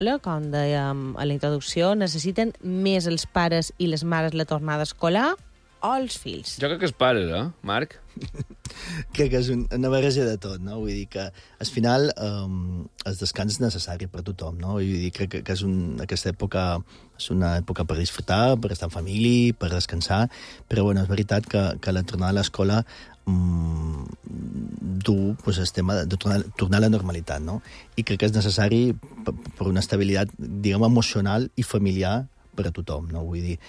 com dèiem a la introducció, necessiten més els pares i les mares la tornada escolar o els fills? Jo crec que els pares, Marc? Crec que és una barreja de tot, no? Vull dir que, al final, el descans és necessari per tothom, no? Vull dir que és aquesta època és una època per disfrutar, per estar en família, per descansar, però, bueno, és veritat que la tornada a l'escola el tema de tornar a la normalitat, no? I crec que és necessari per una estabilitat, diguem, emocional i familiar per a tothom, no? Vull dir,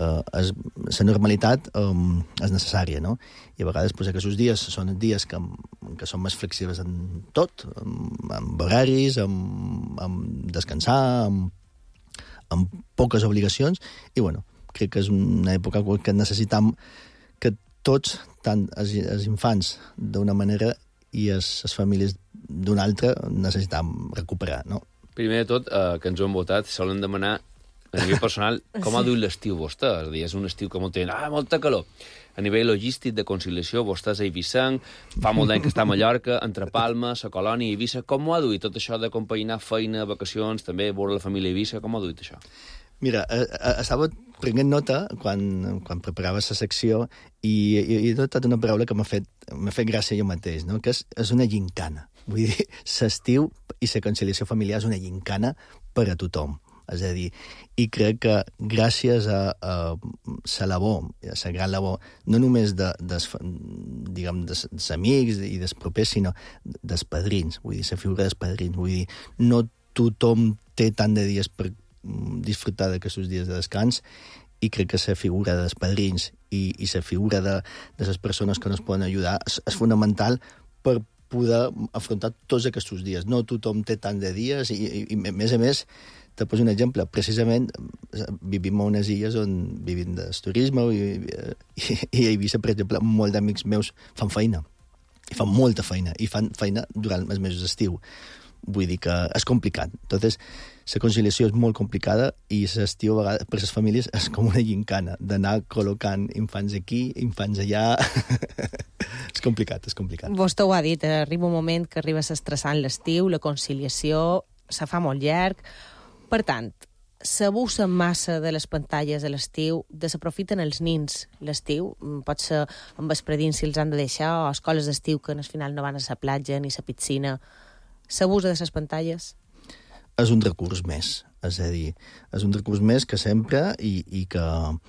la normalitat és necessària, no? I a vegades aquests dies són dies que són més flexibles en tot, amb horaris, amb descansar, amb poques obligacions, i bueno, crec que és una època que necessitam que tots, tant els infants d'una manera i les famílies d'una altra, necessitam recuperar, no? Primer de tot, que ens ho han votat, solen demanar a nivell personal, com ha duit l'estiu vostè? És a dir, és un estiu que molt tenen, molta calor. A nivell logístic, de conciliació, vostè és a Eivissa, fa molt d'any que està a Mallorca, entre Palma, la Colònia i Eivissa. Com ho ha duit tot això de compaginar feina, vacacions, també veure la família a Eivissa? Com ho ha duit això? Mira, estava prenent nota quan preparava la secció i he notat una paraula que m'ha fet gràcia jo mateix, no? Que és una gincana. Vull dir, l'estiu i la conciliació familiar és una gincana per a tothom. És a dir, i crec que gràcies a la labor, a la gran labor, no només dels amics i dels propers, sinó dels padrins, vull dir, la figura dels padrins. Vull dir, no tothom té tant de dies per disfrutar d'aquests dies de descans, i crec que la figura dels padrins i la figura de les persones que ens poden ajudar és fonamental per poder afrontar tots aquests dies. No tothom té tant de dies i a més, te poso un exemple. Precisament vivim a unes illes on vivim del turisme i a Eivissa, per exemple, molts d'amics meus fan feina. I fan molta feina. I fan feina durant els mesos d'estiu. Vull dir que és complicat. Entonces, la conciliació és molt complicada i l'estiu, a vegades, per les famílies, és com una gincana d'anar col·locant infants aquí, infants allà. És complicat, és complicat. Vostè ho ha dit, arriba un moment que arriba s'estressant l'estiu, la conciliació se fa molt llarg. Per tant, s'abusen massa de les pantalles a l'estiu, desaprofiten els nins l'estiu, pot ser amb vespredins si els han de deixar, o escoles d'estiu que al final no van a la platja ni a la piscina. S'abusa de les pantalles? És un recurs més, és a dir, és un recurs més que sempre i que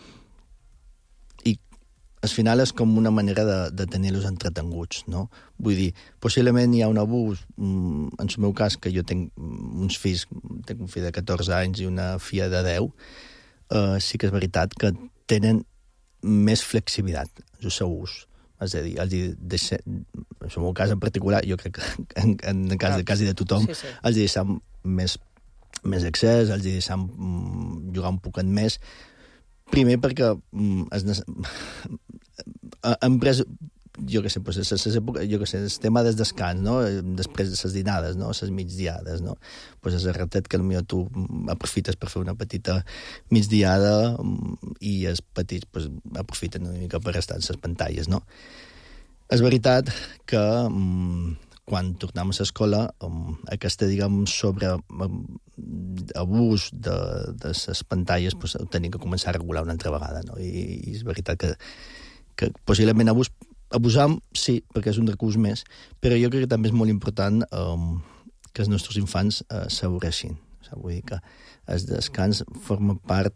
al final és com una manera de tenir-los entretenguts, no? Vull dir, possiblement hi ha un abús, en el meu cas, que jo tinc uns fills, tinc un fill de 14 anys i una filla de 10, sí que és veritat que tenen més flexibilitat, els seus. És a dir, en el meu cas en particular, jo crec que en el cas de quasi de tothom, els deixem més accés, els deixem jugar un poquet més. Primer perquè hem pres, jo què sé, el tema del descans, no? Després de les dinades, no? Les migdiades, no? És el ratet que potser tu aprofites per fer una petita migdiada i els petits aprofiten una mica per estar en les pantalles, no? És veritat que quan tornem a l'escola, aquesta, diguem, abús de les pantalles, ho tenim que començar a regular una altra vegada, no? I és veritat que possiblement abusam, sí, perquè és un recurs més, però jo crec que també és molt important que els nostres infants s'avorreixin. Vull dir que el descans forma part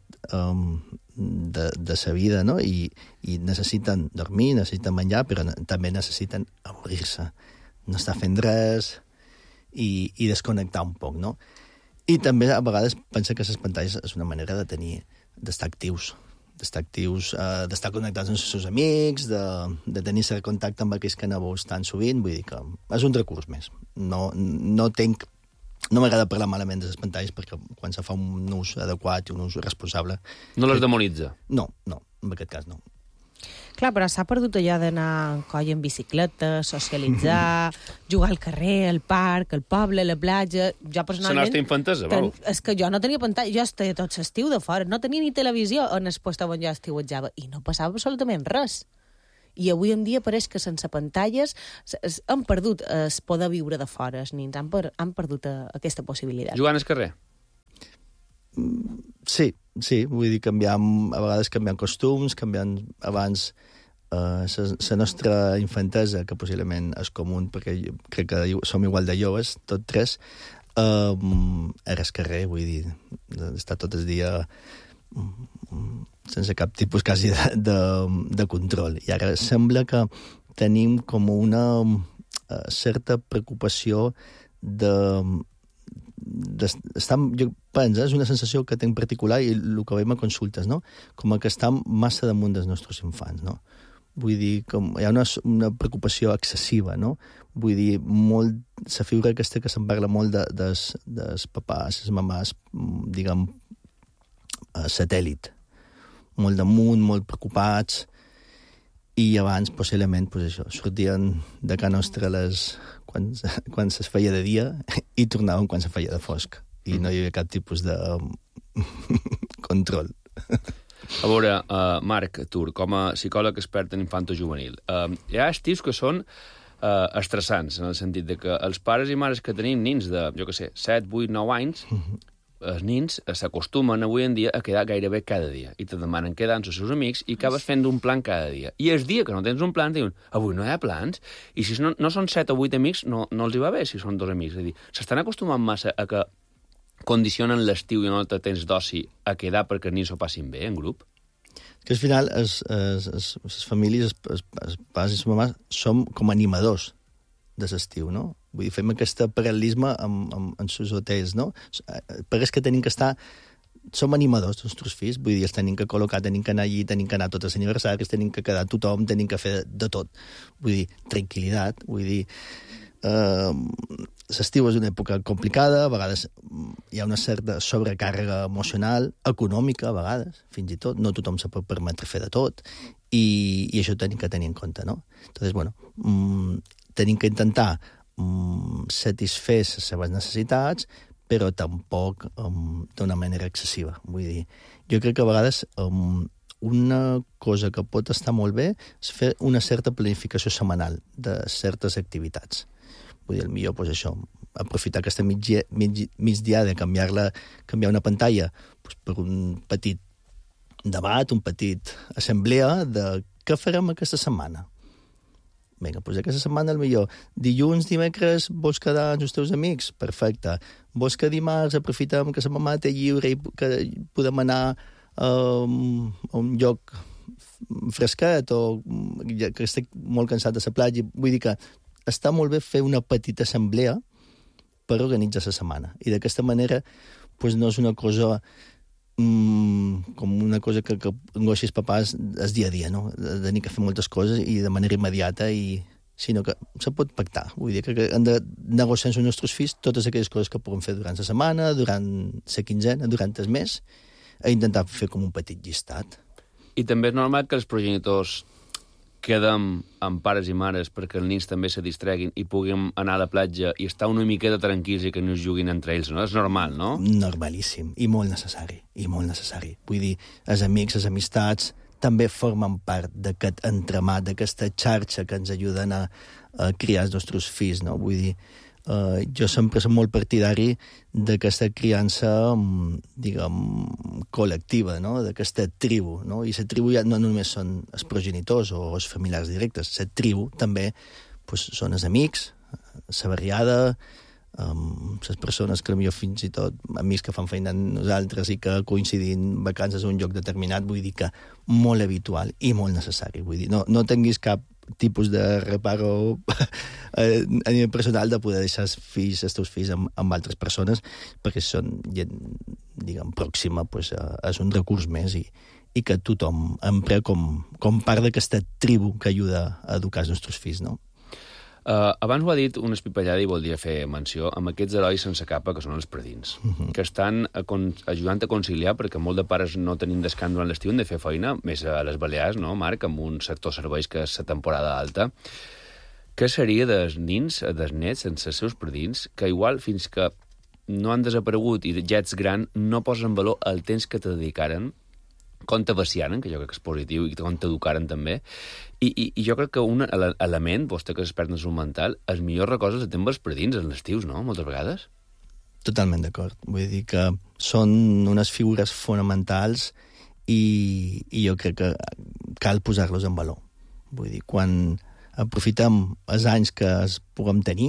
de sa vida, no? I necessiten dormir, necessiten menjar, però també necessiten avorrir-se, no estar fent res i desconnectar un poc, no? I també a vegades pensa que les pantalles és una manera d'estar actius, d'estar connectats amb els seus amics, de tenir cert contacte amb aquells que no veus tan sovint. Vull dir que és un recurs més. No m'agrada parlar malament de les pantalles perquè quan se fa un ús adequat i un ús responsable... No les demonitza? No, en aquest cas no. Clar, però s'ha perdut allò d'anar en coll en bicicleta, socialitzar, jugar al carrer, al parc, al poble, a la platja... Jo personalment... La nostra infantesa, vau. És que jo no tenia pantalla, jo estava tot l'estiu de fora, no tenia ni televisió en el lloc on jo estiuetjava, i no passava absolutament res. I avui en dia pareix que sense pantalles han perdut el poder viure de fora, els nins han perdut aquesta possibilitat. Jugant al carrer? Sí, vull dir, a vegades canviant costums, canviant abans la nostra infantesa, que possiblement és comú, perquè crec que som igual de joves, tots tres, era el carrer, vull dir, estar tot el dia sense cap tipus quasi de control. I ara sembla que tenim com una certa preocupació jo penso, és una sensació que tinc particular i el que veiem a consultes, no? Com que estem massa damunt dels nostres infants, no? Vull dir, hi ha una preocupació excessiva, no? Vull dir, la figura aquesta que se'n parla molt dels papàs, les mamàs, diguem, satèl·lit. Molt damunt, molt preocupats, i abans, possiblement, això, sortien de casa nostra quan es feia de dia i tornaven quan se feia de fosc. I no hi havia cap tipus de control. A veure, Marc Tur, com a psicòleg expert en infanto-juvenil, hi ha estius que són estressants, en el sentit de que els pares i mares que tenim nins de, 7, 8, 9 anys, els nins s'acostumen avui en dia a quedar gairebé cada dia i te demanen quedar amb els seus amics i acabes fent un plan cada dia. I el dia que no tens un plan diuen, avui no hi ha plans, i si no són 7 o 8 amics no els hi va bé si són 2 amics. És a dir, s'estan acostumant massa a que condicionen l'estiu i no te tens d'oci a quedar perquè els nins s'ho passin bé en grup? Que al final les famílies, els pares i les mamàs, som com animadors de l'estiu, no? Vull dir, fem aquest paral·lelisme amb els hotels, no? Perquè és que tenim que estar... Som animadors dels nostres fills, vull dir, els tenim que col·locar, tenim que anar allí, tenim que anar a tots els aniversaris, tenim que quedar tothom, tenim que fer de tot. Vull dir, tranquil·litat, vull dir... L'estiu és una època complicada, a vegades hi ha una certa sobrecàrrega emocional, econòmica, a vegades, fins i tot. No tothom se pot permetre fer de tot, i això ho tenim que tenir en compte, no? Entonces, bueno, tenim que intentar satisfer les seves necessitats, però tampoc d'una manera excessiva. Vull dir, jo crec que a vegades una cosa que pot estar molt bé és fer una certa planificació setmanal de certes activitats. Vull dir, millor, doncs això, aprofitar aquesta migdiada, canviar una pantalla per un petit debat, un petit assemblea de què farem aquesta setmana. Vinga, doncs aquesta setmana, millor dilluns, dimecres, vols quedar amb els teus amics? Perfecte. Vols que dimarts aprofitem que la mamà té lliure i que podem anar a un lloc fresquet o que estic molt cansat de la platja? Vull dir que està molt bé fer una petita assemblea per organitzar la setmana. I d'aquesta manera doncs no és una cosa com una cosa que angoixi els papàs el dia a dia, no? De tenir que fer moltes coses i de manera immediata, sinó que se pot pactar. Vull dir que hem de negociar amb els nostres fills totes aquelles coses que puguem fer durant la setmana, durant la quinzena, durant el mes, a intentar fer com un petit llistat. I també és normal que els progenitors quedem amb pares i mares perquè els nins també se distreguin i puguem anar a la platja i estar una miqueta tranquils i que no es juguin entre ells, no? És normal, no? Normalíssim, i molt necessari, Vull dir, els amics, les amistats, també formen part d'aquest entramat, d'aquesta xarxa que ens ajuden a criar els nostres fills, no? Vull dir, jo sempre soc molt partidari d'aquesta criança, diguem, col·lectiva, no? D'aquesta tribu, no? I la tribu ja no només són els progenitors o els familiars directes, la tribu també són els amics, la barriada, les persones que potser fins i tot, amics que fan feina amb nosaltres i que coincidint vacances a un lloc determinat, vull dir que molt habitual i molt necessari. Vull dir, no tinguis cap tipus de reparo a nivell personal de poder deixar els teus fills amb altres persones, perquè són gent, diguem, pròxima, és un recurs més i que tothom empra com part d'aquesta tribu que ajuda a educar els nostres fills, no? Abans ho ha dit una espipallada i voldria fer menció amb aquests herois sense capa que són els predins, que estan ajudant a conciliar, perquè molt de pares no tenim descans durant l'estiu, hem de fer feina, més a les Balears, no, Marc, amb un sector serveis que és la temporada alta. Què seria dels nins, dels nets, sense els seus predins, que igual fins que no han desaparegut i ja ets gran, no posen en valor el temps que te dedicaren, com t'abaciaren, que jo crec que és positiu, i com t'educaren també. I jo crec que un element, vostè que és expert en salut mental, els millors records els tenen els predins en les estius, no?, moltes vegades. Totalment d'acord. Vull dir que són unes figures fonamentals i jo crec que cal posar-los en valor. Vull dir, quan aprofitem els anys que es puguem tenir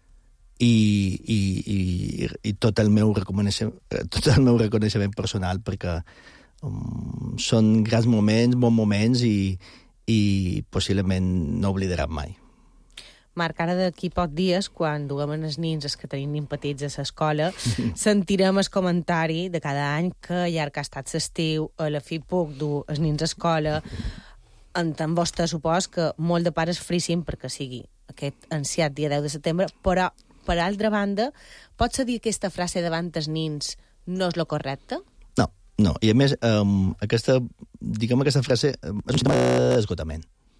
i tot el meu reconeixement personal, perquè són grans moments, bons moments i possiblement no oblidaran mai. Marc, ara d'aquí pocs dies, quan duguem els nins, els que tenim nin petits a l'escola, sentirem el comentari de cada any que llarg ha estat l'estiu, a la fi puc dur els nins a escola. Entenc vostè, supos, que molt de pares frissin perquè sigui aquest ansiat dia 10 de setembre, però, per altra banda, pots dir que aquesta frase davant els nins no és lo correcte? No, i a més, aquesta frase és un sistema d'esgotament.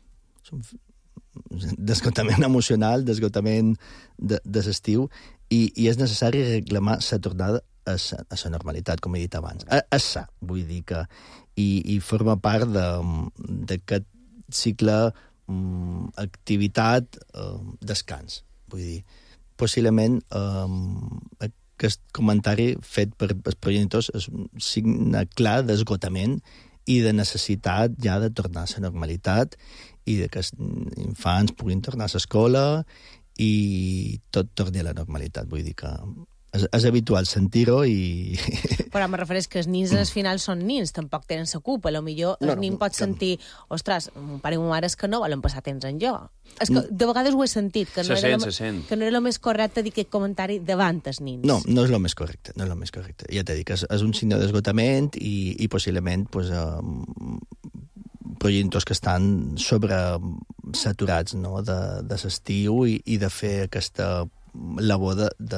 D'esgotament emocional, d'esgotament de l'estiu, i és necessari reclamar la tornada a la normalitat, com he dit abans. A sa, vull dir que... I forma part d'aquest cicle activitat, descans. Vull dir, possiblement aquest comentari fet per els progenitors és un signe clar d'esgotament i de necessitat ja de tornar a la normalitat i que els infants puguin tornar a l'escola i tot torni a la normalitat. Vull dir que és habitual sentir-ho i... Però me refereix que els nins al final són nins, tampoc tenen la culpa. A lo millor el nin pot sentir, ostres, mon pare i mon mare és que no volen passar temps en jo. És que de vegades ho he sentit, que no era el més correcte dir aquest comentari davant els nins. No és el més correcte, no és el més correcte. Ja t'he dit que és un signe d'esgotament i possiblement progenitors que estan sobresaturats de l'estiu i de fer aquesta labor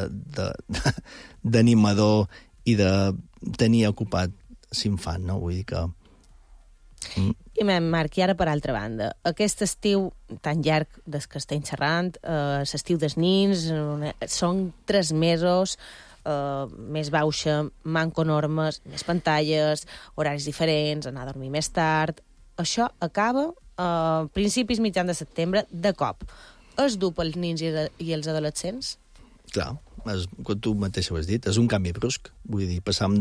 d'animador i de tenir ocupat l'infant, no? Vull dir que... I Marc, i ara per altra banda, aquest estiu tan llarg des que estem xerrant, l'estiu dels nins, són 3 mesos, més baixa, manco normes, més pantalles, horaris diferents, anar a dormir més tard... Això acaba a principis mitjans de setembre, de cop. És dur pels nins i els adolescents? Clar, com tu mateix ho has dit, és un canvi brusc. Vull dir, passam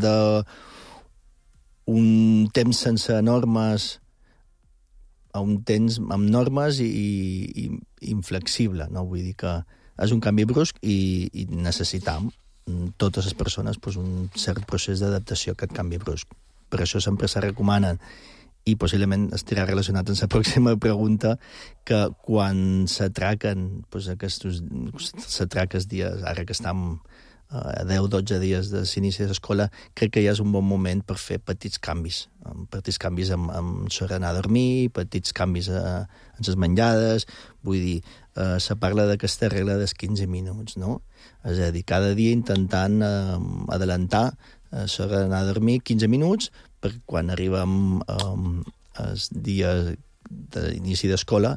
d'un temps sense normes a un temps amb normes i inflexible, no? Vull dir que és un canvi brusc i necessitam totes les persones un cert procés d'adaptació a aquest canvi brusc. Per això sempre se recomanen, i possiblement estarà relacionat amb la pròxima pregunta, que quan s'atraquen s'atraques dies, ara que estem a 10-12 dies de l'inici de l'escola, crec que ja és un bon moment per fer petits canvis amb l'hora d'anar a dormir, petits canvis en les menjades. Vull dir, se parla d'aquesta regla dels 15 minuts, no? És a dir, cada dia intentant adelantar l'hora d'anar a dormir 15 minuts, perquè quan arribem als dies d'inici d'escola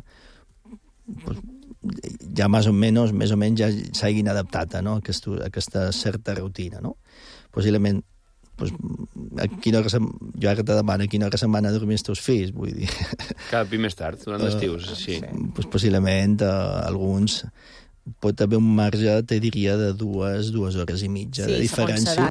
ja més o menys ja s'hagin adaptat, no? Aquesta certa rutina, no? Possiblement, jo ara te demano a quina hora se'n van a dormir els teus fills, vull dir... Cada pi més tard, durant l'estiu, sí. Possiblement alguns pot haver un marge, te diria, de 2 hores i mitja de diferència.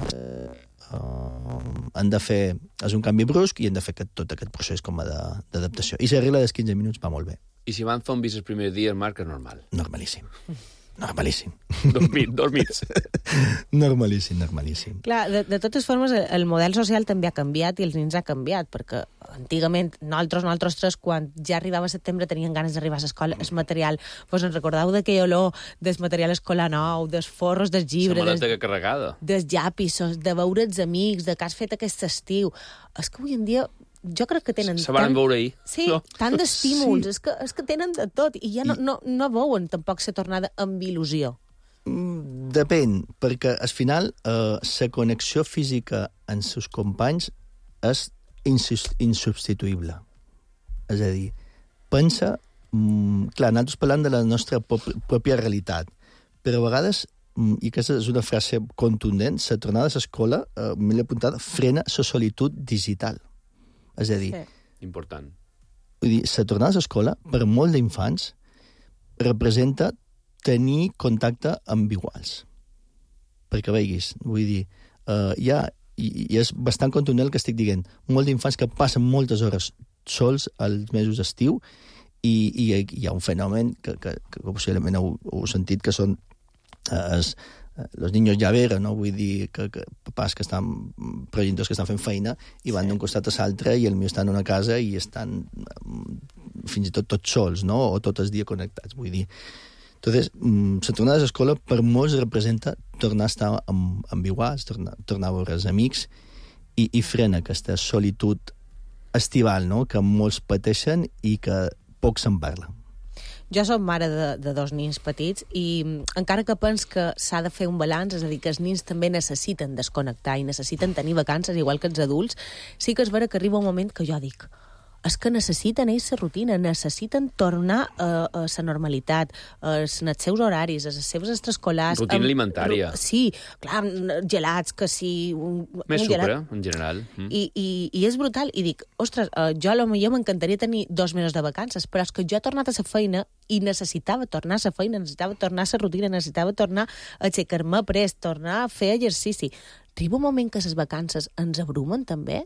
Han de fer... És un canvi brusc i han de fer tot aquest procés com a d'adaptació. I la regla dels 15 minuts va molt bé. I si van fer un vis els primers dies, Marc, és normal. Normalíssim. Normalíssim. Dormits. Normalíssim. Clar, de totes formes, el model social també ha canviat i els nins ha canviat, perquè antigament nosaltres tres, quan ja arribava a setembre, tenien ganes d'arribar a l'escola, el material, ens recordeu d'aquell olor del material escolar nou, dels forros dels llibres... Samarreta carregada. Dels llapis, de veure els amics, de que has fet aquest estiu. És que avui en dia... Jo crec que tenen... Se van veure ahir. Sí, no. Tant d'estímuls, és que tenen de tot, i ja no veuen tampoc la tornada amb il·lusió. Depèn, perquè al final la connexió física amb els companys és insubstituïble. És a dir, pensa... Clar, nosaltres parlant de la nostra pròpia realitat, però a vegades, i aquesta és una frase contundent, la tornada a l'escola, m'he apuntat, frena la solitud digital. És a dir... Sí. Important. Vull dir, la tornada a l'escola, per molt d'infants, representa tenir contacte amb iguals. perquè veiguis. Vull dir, i és bastant contundent el que estic dient. Molts d'infants que passen moltes hores sols als mesos d'estiu i hi ha un fenomen que possiblement heu sentit, que són los niños llavera, no? Vull dir que papàs que estan, progenitors que estan fent feina i van d'un costat a l'altre i el meu estan en una casa i estan fins i tot tots sols, no? O tot el dia connectats, vull dir. Entonces, la tornada a l'escola per molts representa tornar a estar amb iguals, tornar a veure els amics i frena aquesta solitud estival, no?, que molts pateixen i que poc se'n parla. Jo soc mare de dos nins petits i encara que pens que s'ha de fer un balanç, és a dir, que els nins també necessiten desconnectar i necessiten tenir vacances igual que els adults, sí que és vera que arriba un moment que jo dic és que necessiten ells la rutina, necessiten tornar a la normalitat, als seus horaris, a les seves extraescolars. Rutina alimentària. Sí, clar, gelats, que sí... Més sucre, en general. I és brutal. I dic, ostres, jo m'encantaria tenir 2 mesos de vacances, però és que jo he tornat a la feina i necessitava tornar a la feina, necessitava tornar a la rutina, necessitava tornar a aixecar-me prest, tornar a fer exercici. Arriba un moment que les vacances ens abrumen, també?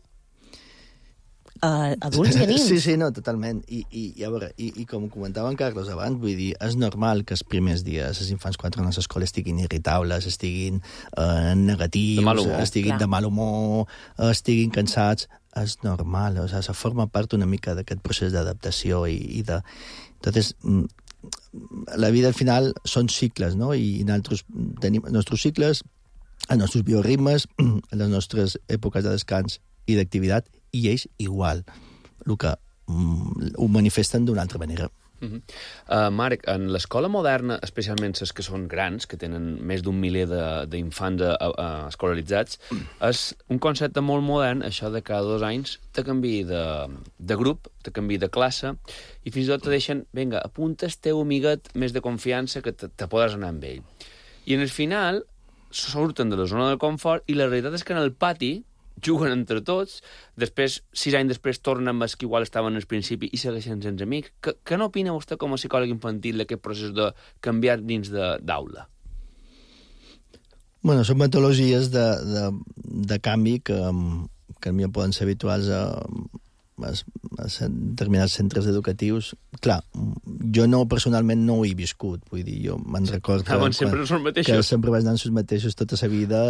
Adults i nins. Sí, no, totalment. I a veure, i com comentava en Carlos abans, vull dir, és normal que els primers dies els infants quan tornen a l'escola estiguin irritables, estiguin negatius, estiguin de mal humor, estiguin cansats. És normal, o sigui, forma part una mica d'aquest procés d'adaptació i de... Entonces, la vida al final són cicles, no? I nosaltres tenim els nostres cicles, els nostres bioritmes, les nostres èpoques de descans i d'activitat, i ells igual, el que ho manifesten d'una altra manera. Marc, en l'escola moderna, especialment les que són grans, que tenen més d'un miler d'infants escolaritzats, és un concepte molt modern, això de cada 2 anys te canvi de grup, te canvi de classe, i fins i tot te deixen, vinga, apunta el teu amiguet més de confiança que te podràs anar amb ell. I en el final surten de la zona de confort i la realitat és que en el pati juguen entre tots, després, 6 anys després, tornen amb els que igual estaven al principi i segueixen sense amics. Què n'opina vostè com a psicòleg infantil d'aquest procés de canviar dins d'aula? Bueno, són metodologies de canvi que a mi poden ser habituals a determinats centres educatius. Clar, jo personalment no ho he viscut, vull dir, jo me'n recordo que sempre vaig anar amb els mateixos tota la vida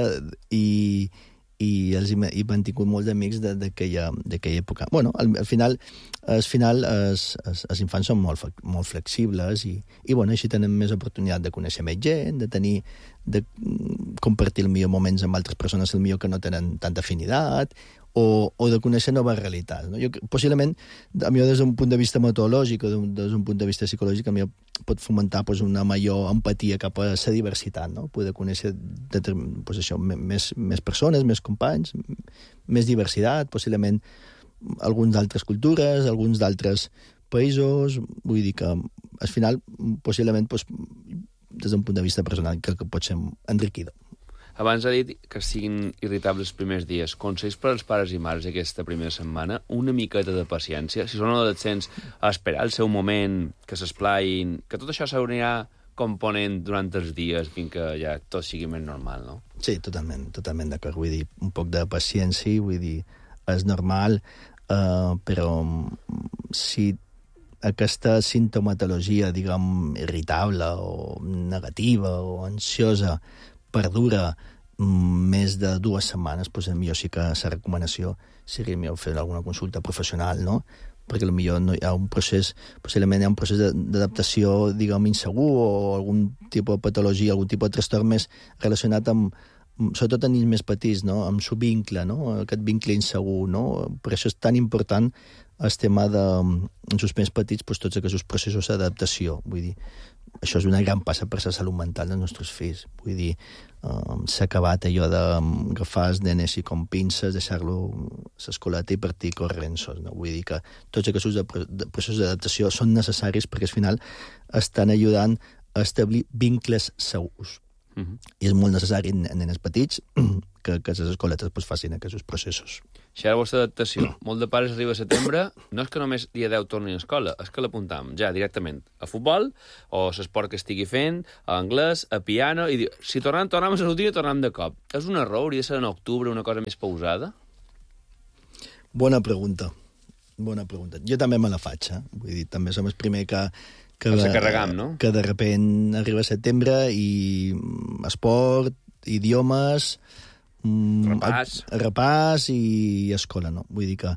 i he mantingut molts amics d'aquella època. Bueno, al final els infants són molt flexibles i bueno, així tenen més oportunitat de conèixer més gent, de compartir el millor moments amb altres persones, el millor que no tenen tanta afinitat, o de conèixer noves realitats. No? Possiblement, a mi des d'un punt de vista metodològic o des d'un punt de vista psicològic, a mi pot fomentar una major empatia cap a la diversitat, no? Poder conèixer més persones, més companys, més diversitat, possiblement alguns d'altres cultures, alguns d'altres països. Vull dir que, al final, possiblement, des d'un punt de vista personal, crec que pot ser enriquidor. Abans ha dit que siguin irritables els primers dies. Consells per als pares i mares aquesta primera setmana? Una miqueta de paciència. Si són adolescents, a esperar el seu moment, que s'esplaïn, que tot això s'haurà component durant els dies fins que ja tot sigui més normal, no? Sí, totalment d'acord. Vull dir, un poc de paciència, vull dir, és normal, però si aquesta sintomatologia, diguem, irritable o negativa o ansiosa perdura més de 2 setmanes, doncs millor sí que la recomanació seria millor fer alguna consulta professional, no? Perquè potser no hi ha un procés, possiblement hi ha un procés d'adaptació, diguem, insegur, o algun tipus de patologia, algun tipus de trastorn més relacionat amb, sobretot en nens més petits, no? Amb el vincle, no? Aquest vincle insegur, no? Per això és tan important el tema de, en els més petits, doncs, tots aquests processos d'adaptació. Vull dir, això és una gran passa per la salut mental dels nostres fills. Vull dir, s'ha acabat allò d'agafar els nenes i com pinces, deixar-lo a l'escoleta i partir corrents. No? Vull dir que tots aquests processos d'adaptació són necessaris perquè al final estan ajudant a establir vincles segurs. I és molt necessari en nenes petits que les escoletes pues, facin aquests processos. Si ara vostra adaptació, molt de pares arriba a setembre, no és que només dia 10 tornin a escola, és que l'apuntam ja directament a futbol, o l'esport que estigui fent, a anglès, a piano, i diu, si tornem a sortir, tornem de cop. És un error? Hauria de ser en octubre una cosa més pausada? Bona pregunta. Jo també me la faig, Vull dir, també som el primer que carregam, no? Que de repent arriba setembre i esport, idiomes, repàs i escola, no? Vull dir que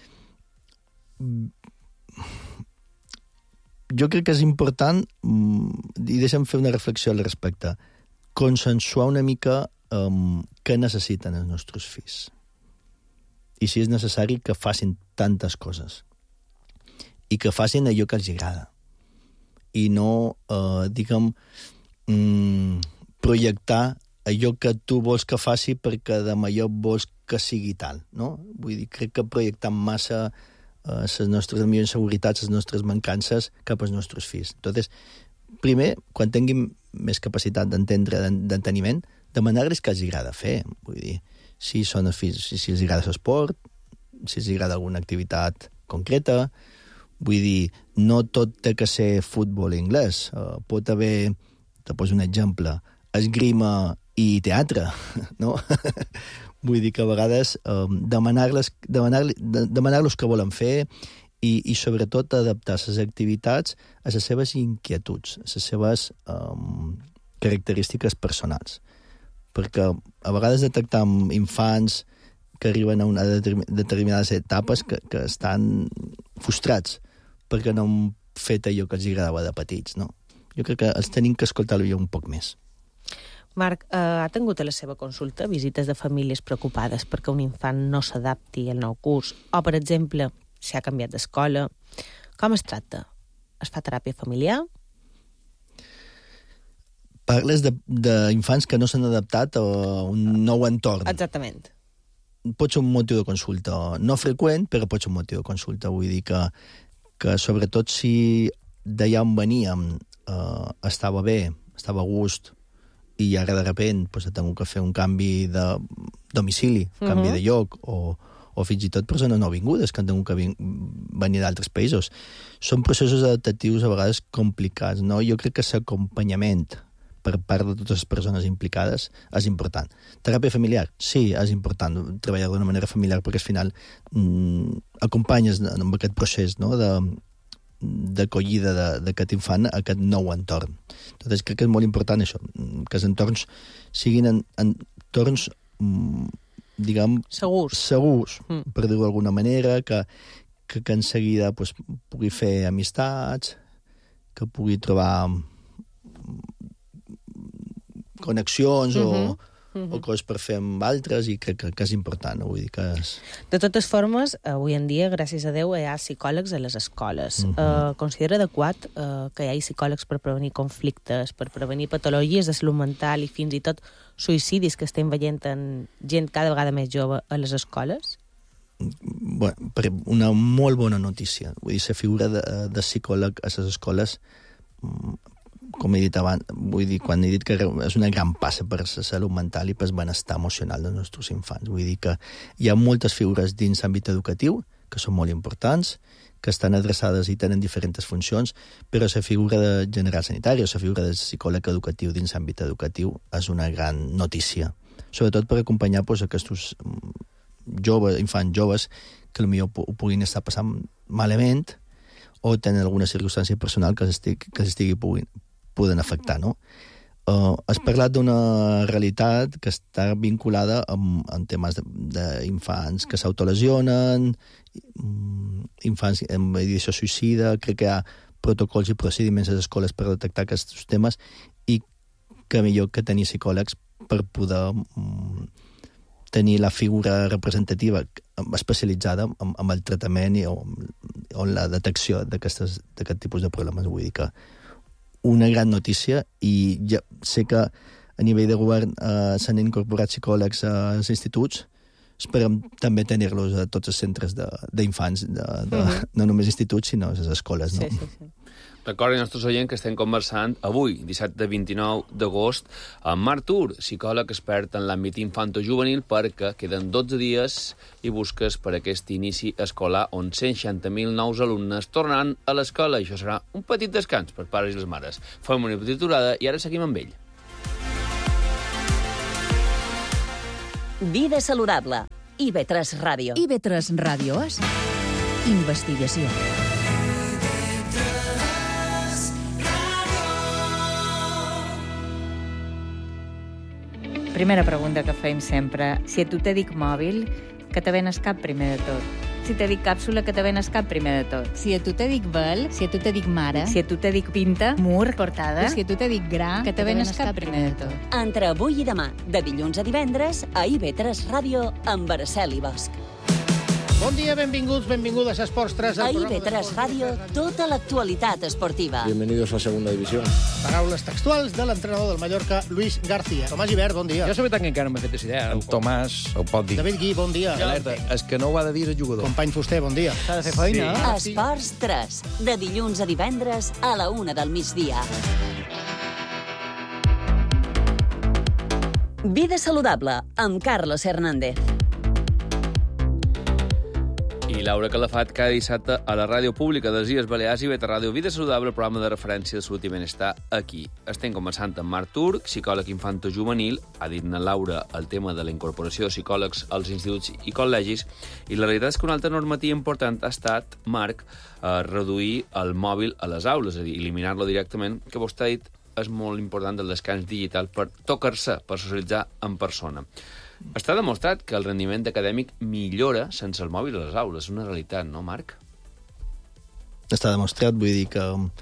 jo crec que és important, i deixa'm fer una reflexió al respecte, consensuar una mica què necessiten els nostres fills. I si és necessari que facin tantes coses. I que facin allò que els agrada. I no, projectar allò que tu vols que faci perquè demà allò vols que sigui tal, no? Vull dir, crec que projectant massa les nostres millors inseguretats, les nostres mancances cap als nostres fills. Entonces, primer, quan tinguin més capacitat d'entendre, d'enteniment, demanar-los què els agrada fer. Vull dir, si són els fills, si els agrada l'esport, si els agrada alguna activitat concreta. Vull dir, no tot té que ser futbol i anglès. Pot haver, te poso un exemple, esgrima i teatre, no? Vull dir que a vegades demanar-los què volen fer i sobretot adaptar les activitats a les seves inquietuds, a les seves característiques personals. Perquè a vegades detectam infants que arriben a determinades etapes que estan frustrats perquè no han fet allò que els agradava de petits, no? Jo crec que els tenim que escoltar-lo un poc més. Marc, ha tingut a la seva consulta visites de famílies preocupades perquè un infant no s'adapti al nou curs o, per exemple, si ha canviat d'escola. Com es tracta? Es fa teràpia familiar? Parles d'infants que no s'han adaptat a un nou entorn. Exactament. Pot ser un motiu de consulta. No freqüent, però pot ser un motiu de consulta. Vull dir que sobretot si d'allà on veníem estava bé, estava a gust, i ara de repent pues, he tingut que fer un canvi de domicili, canvi de lloc, o fins i tot persones nouvingudes que han tingut que venir d'altres països. Són processos adaptatius a vegades complicats, no? Jo crec que l'acompanyament per part de totes les persones implicades és important. Teràpia familiar? Sí, és important treballar d'una manera familiar perquè al final acompanyes en aquest procés, no?, d'acollida d'aquest infant a aquest nou entorn. Entonces, crec que és molt important això, que els entorns siguin entorns, diguem... Segurs, per dir-ho d'alguna manera, que en seguida pues, pugui fer amistats, que pugui trobar connexions o coses per fer amb altres, i crec que és important. Vull dir que és... De totes formes, avui en dia, gràcies a Déu, hi ha psicòlegs a les escoles. Considera adequat que hi hagi psicòlegs per prevenir conflictes, per prevenir patologies de salut mental i fins i tot suïcidis que estem veient en gent cada vegada més jove a les escoles? Bueno, una molt bona notícia. Vull dir, la figura de psicòleg a les escoles, com he dit abans, vull dir, quan he dit que és una gran passa per la salut mental i per el benestar emocional dels nostres infants. Vull dir que hi ha moltes figures dins l'àmbit educatiu que són molt importants, que estan adreçades i tenen diferents funcions, però la figura de general sanitari o la figura de psicòleg educatiu dins l'àmbit educatiu és una gran notícia. Sobretot per acompanyar pues, aquests infants joves que potser ho puguin estar passant malament o tenen alguna circumstància personal que s'estigui poden afectar, no? Has parlat d'una realitat que està vinculada amb temes d'infants que s'autolesionen, infants amb ideació suïcida. Crec que hi ha protocols i procediments a les escoles per detectar aquests temes i que millor que tenir psicòlegs per poder tenir la figura representativa especialitzada amb el tractament o la detecció d'aquest tipus de problemes. Vull dir que una gran notícia, i ja sé que a nivell de govern s'han incorporat psicòlegs als instituts. Esperem també tenir-los a tots els centres d'infants, no només instituts, sinó a les escoles. No? Sí. Recordi, nostres oients, que estem conversant avui, dissabte 29 d'agost, amb Marc Tur, psicòleg expert en l'àmbit infanto-juvenil, perquè queden 12 dies i busques per aquest inici escolar on 160.000 nous alumnes tornaran a l'escola. I això serà un petit descans per pares i les mares. Fem una petita aturada i ara seguim amb ell. Vida saludable. IB3 Ràdio. IB3 Ràdio és investigació. Primera pregunta que fem sempre. Si a tu te dic mòbil, que te ven el cap primer de tot. Si te dic càpsula, que te ven el cap primer de tot. Si a tu te dic vel, si a tu te dic mare, Si a tu te dic pinta, mur, portada, si a tu te dic gra, que te ven el cap primer de tot. Entre avui i demà, de dilluns a divendres, a IB3 Ràdio, amb Araceli Bosch. Bon dia, benvinguts, benvingudes a Esports 3. A IB3 Ràdio, tota l'actualitat esportiva. Bienvenidos a Segunda División. Paraules textuals de l'entrenador del Mallorca, Luis García. Tomàs Gibert, bon dia. Jo sabia que encara no m'he fet aquesta idea. En Tomàs ho pot dir. David Gui, bon dia. Alerta, és que no ho ha de dir el jugador. Company Fuster, bon dia. S'ha de fer feina. Sí. Esports 3, de dilluns a divendres a la 1 del migdia. Vida saludable, amb Carlos Hernández. I Laura Calafat cada dissabte a la ràdio pública dels Illes Balears i IB3 Ràdio Vida Saludable, el programa de referència de salut i benestar aquí. Estem conversant amb Marc Tur, psicòleg infanto-juvenil. Ha dit na Laura el tema de la incorporació de psicòlegs als instituts i col·legis, i la realitat és que una altra normativa important ha estat, Marc, reduir el mòbil a les aules, és a dir, eliminar-lo directament, que vostè ha dit és molt important del descans digital per tocar-se, per socialitzar en persona. Està demostrat que el rendiment acadèmic millora sense el mòbil a les aules. És una realitat, no, Marc? Està demostrat, vull dir que...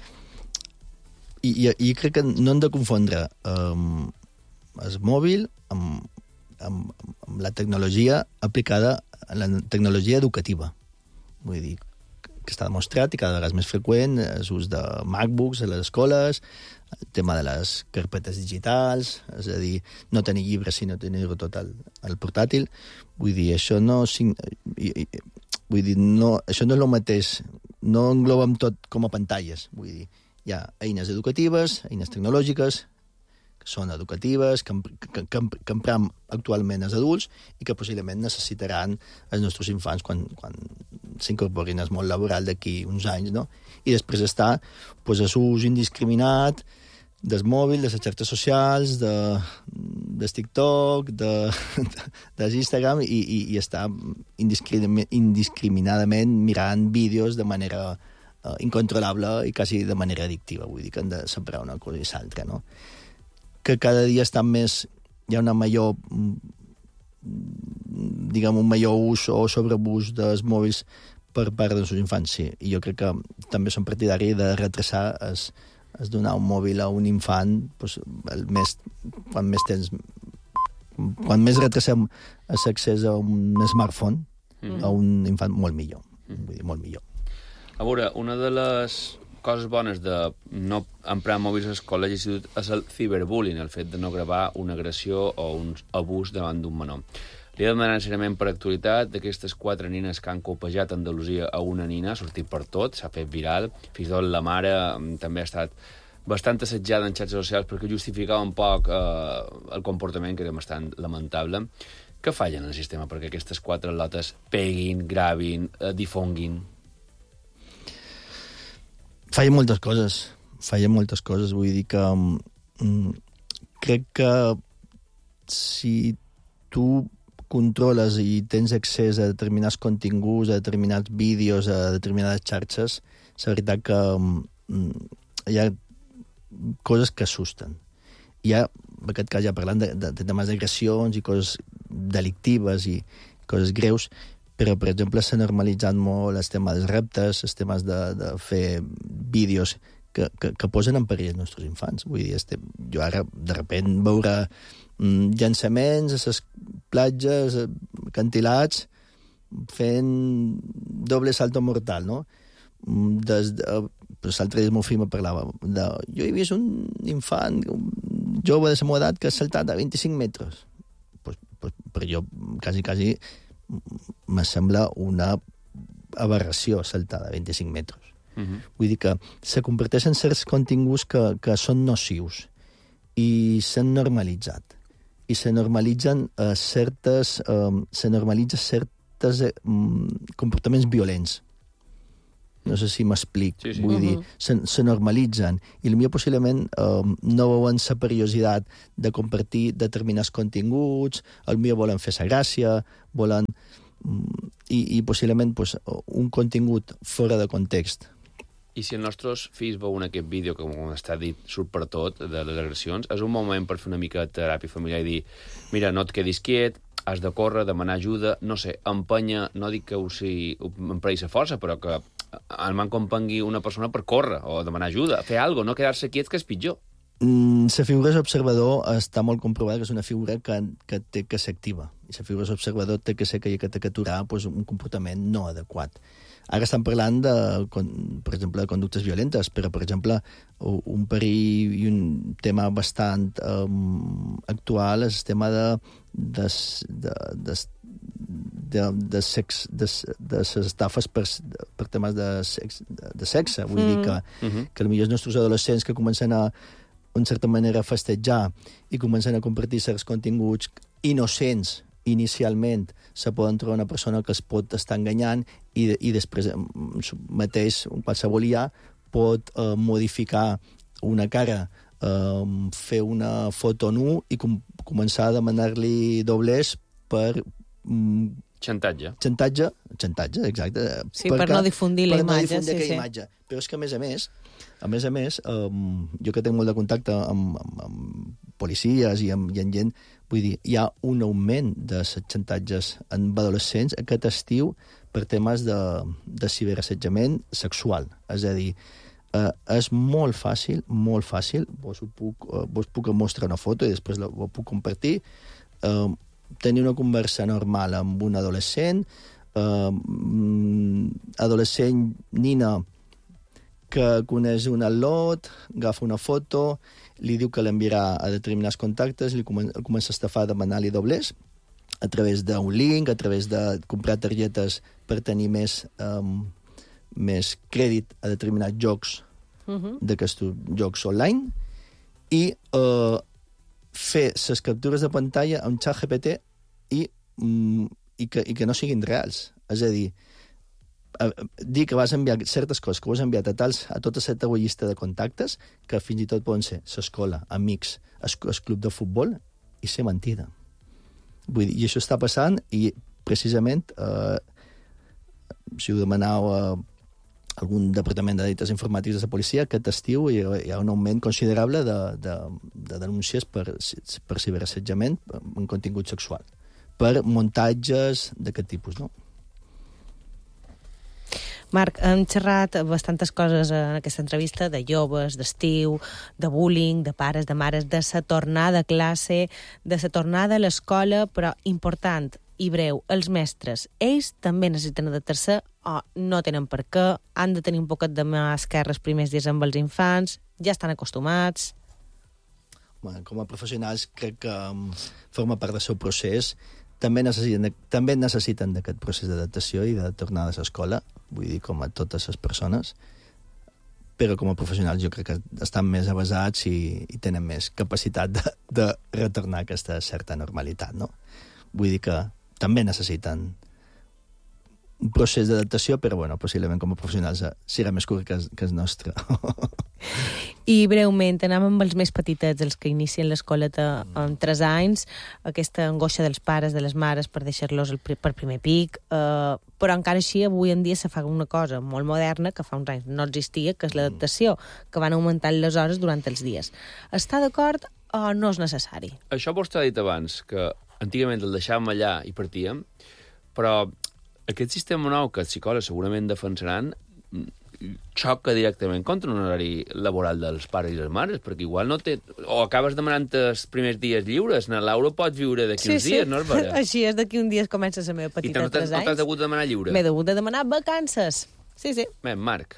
I crec que no hem de confondre el mòbil amb la tecnologia aplicada a la tecnologia educativa. Vull dir que està demostrat i cada vegada és més freqüent l'ús de MacBooks a les escoles, el tema de les carpetes digitals, és a dir, no tenir llibres sinó tenir-ho tot al portàtil. Vull dir, això no... Vull dir, no, això no és el mateix, no englobem tot com a pantalles. Vull dir, hi ha eines educatives, eines tecnològiques, que són educatives, que empram actualment els adults i que possiblement necessitaran els nostres infants quan s'incorporin al món laboral d'aquí uns anys, no? I després està l'ús indiscriminat del mòbil, de les xarxes socials, del TikTok, de l'Instagram, i està indiscriminadament mirant vídeos de manera incontrolable i quasi de manera addictiva. Vull dir que han de separar una cosa i l'altra, no? Que cada dia està més... Hi ha una major... diguem, un major ús o sobreús dels mòbils per part dels seus infants, sí. I jo crec que també som partidaris de retrasar es donar un mòbil a un infant doncs, quan més retrasem l'accés a un smartphone a un infant, molt millor. Vull dir, molt millor. A veure, una de les coses bones de no emprar mòbils a l'escola i institut és el ciberbullying, el fet de no gravar una agressió o un abús davant d'un menor. Li he demanat sincerament per actualitat d'aquestes 4 nines que han copejat a Andalusia a una nina, ha sortit per tot, s'ha fet viral, fins i tot la mare també ha estat bastant assetjada en xarxes socials perquè justificava un poc el comportament, que era bastant lamentable. Què falla en el sistema perquè aquestes 4 lotes peguin, gravin, difonguin? Falla moltes coses. Vull dir que crec que si tu controles i tens accés a determinats continguts, a determinats vídeos, a determinades xarxes, és veritat que hi ha coses que assusten. Hi ha, en aquest cas ja parlant de temes d'agressions i coses delictives i coses greus, però, per exemple, s'ha normalitzat molt el tema dels reptes, els temes de fer vídeos que posen en perill els nostres infants. Vull dir, jo ara, de sobte, veure llançaments a les platges, acantilats, fent doble salto mortal, no? L'altre dia el meu fill me parlava jo he vist un infant, un jove de la meva edat, que ha saltat a 25 metres. Per jo, quasi me sembla una aberració saltar de 25 metres. Vull dir que se converteixen certs continguts que són nocius i s'han normalitzat. I se normalitzen certes comportaments violents. No sé si m'explic. Sí. Vull dir, se normalitzen. I potser possiblement no veuen la perillositat de compartir determinats continguts, potser volen fer sa gràcia, volen... I possiblement pues, un contingut fora de context. I si els nostres fills veuen aquest vídeo, que com està dit, surt per tot, de les agressions, és un moment per fer una mica de teràpia familiar i dir, mira, no et quedis quiet, has de córrer, demanar ajuda, no sé, empenya, no dic que emprei la força, però que el man compengui una persona per córrer o demanar ajuda, fer alguna cosa, no quedar-se quiet, que és pitjor. La figura d'observador està molt comprovada que és una figura que té que ser activa. I la figura d'observador té que ser que té que aturar pues, un comportament no adequat. Ara estem parlant, per exemple, de conductes violentes, però, per exemple, un perill i un tema bastant actual és el tema de les estafes per temes de sexe. Vull dir que potser els nostres adolescents que comencen a en certa manera, festejar i comencen a compartir certs continguts innocents inicialment, se poden trobar una persona que es pot estar enganyant i després mateix qualsevol IA pot modificar una cara, fer una foto nu i començar a demanar-li doblers per... Xantatge, exacte. Sí, per no difundir la imatge. Imatge. Però és que, a més, jo que tinc molt de contacte amb policies i amb gent, vull dir, hi ha un augment de xantatges en adolescents aquest estiu per temes de ciberassetjament sexual. És a dir, és molt fàcil, vos puc mostrar una foto i després la puc compartir, tenir una conversa normal amb un adolescent, nina que coneix un al·lot, agafa una foto, li diu que l'enviarà a determinats contactes, li comença a estafar demanant-li doblers a través d'un link, a través de comprar targetes per tenir més crèdit a determinats jocs d'aquests jocs online i fer les captures de pantalla amb ChatGPT i que no siguin reals. És a dir, dir que vas enviar certes coses que ho has enviat a tota aquesta llista de contactes que fins i tot poden ser l'escola, amics, el club de futbol i ser mentida. Vull dir, i això està passant i precisament si ho demaneu a algun departament de delictes informàtics de la policia, aquest estiu hi ha un augment considerable de denúncies per ciberassetjament en contingut sexual, per muntatges d'aquest tipus, no? Marc, hem xerrat bastantes coses en aquesta entrevista, de joves, d'estiu, de bullying, de pares, de mares, de la tornada a classe, de la tornada a l'escola, però important i breu, els mestres, ells també necessiten adaptar-se o no tenen per què, han de tenir un poquet de mà esquerra els primers dies amb els infants, ja estan acostumats... Com a professionals crec que forma part del seu procés. També necessiten d'aquest procés d'adaptació i de tornada a l'escola, vull dir, com a totes les persones, però com a professionals jo crec que estan més avasats i tenen més capacitat de retornar a aquesta certa normalitat, no? Vull dir que també necessiten un procés d'adaptació, però, bueno, possiblement com a professionals serà més curt que el nostre. I breument, anem amb els més petitets, els que inicien l'escoleta amb 3 anys, aquesta angoixa dels pares, de les mares, per deixar-los per primer pic, però encara així avui en dia se fa una cosa molt moderna que fa uns anys no existia, que és l'adaptació, que van augmentant les hores durant els dies. Està d'acord o no és necessari? Això vostè ha dit abans, que antigament el deixàvem allà i partíem, però aquest sistema nou que els psicòlegs segurament defensaran xoca directament contra un horari laboral dels pares i les mares, perquè igual no té... O acabes demanant els primers dies lliures, na Laura pot viure d'aquí uns dies, no, Albert? Així és, d'aquí un dia comença la meva petita de 3 anys. I no t'has hagut de demanar lliure? M'he hagut de demanar vacances. Sí. Bé, Marc,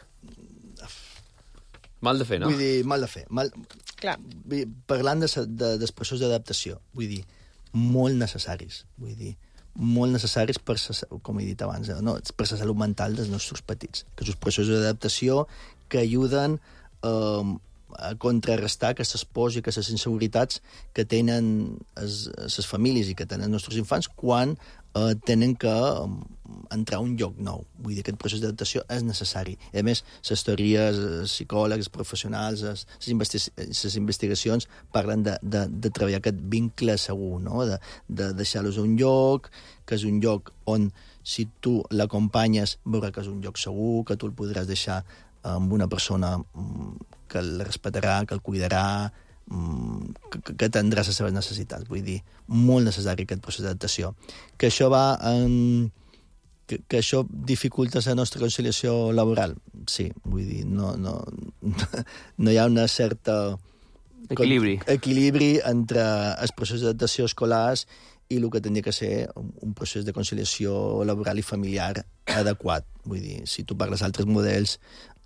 mal de fer, no? Vull dir, mal de fer. Clar. Parlant dels processos d'adaptació, vull dir, molt necessaris. Vull dir, molt necessaris per, com he dit abans, no? Per la salut mental dels nostres petits. Que són processos d'adaptació que ajuden a contrarrestar aquestes pors i aquestes inseguretats que tenen les famílies i que tenen els nostres infants quan tenen que entrar a un lloc nou. Vull dir, aquest procés d'adaptació és necessari. I, a més, les teories, els psicòlegs, professionals, les investigacions parlen de treballar aquest vincle segur, no? De deixar-los a un lloc, que és un lloc on, si tu l'acompanyes, veurà que és un lloc segur, que tu el podràs deixar amb una persona que el respetarà, que el cuidarà, que tindrà les seves necessitats. Vull dir, molt necessari aquest procés d'adaptació. Que això va que això dificulta la nostra conciliació laboral? Sí, vull dir, no hi ha una certa equilibri entre el procés d'adaptació escolars i el que tenia que ser un procés de conciliació laboral i familiar adequat. Vull dir, si tu parles d'altres models